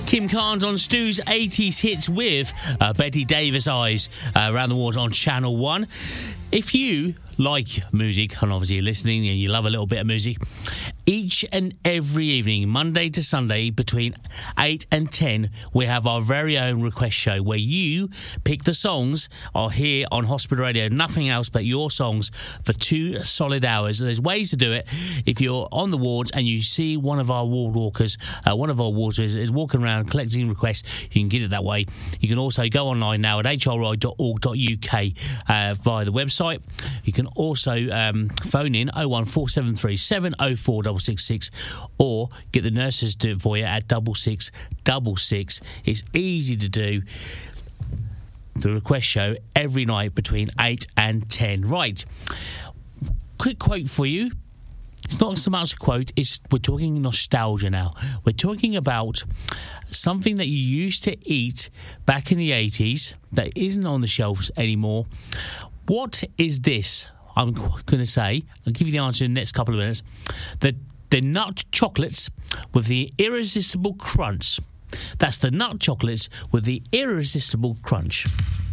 Kim Carnes on Stu's 80s hits with Betty Davis Eyes around the world on Channel 1. If you like music, and obviously you're listening and you love a little bit of music, each and every evening, Monday to Sunday, between 8 and 10, we have our very own request show where you pick the songs are here on Hospital Radio, nothing else but your songs for 2 solid hours. There's ways to do it. If you're on the wards and you see one of our ward walkers, one of our warders is walking around collecting requests, you can get it that way. You can also go online now at hri.org.uk via the website. You can also phone in 01473 704 666 or get the nurses to do it for you at 6666. It's easy to do. The request show every night between 8 and 10. Right. Quick quote for you. It's not so much a quote, we're talking nostalgia now. We're talking about something that you used to eat back in the 80s that isn't on the shelves anymore. What is this? I'm going to say, I'll give you the answer in the next couple of minutes. The nut chocolates with the irresistible crunch. That's the nut chocolates with the irresistible crunch.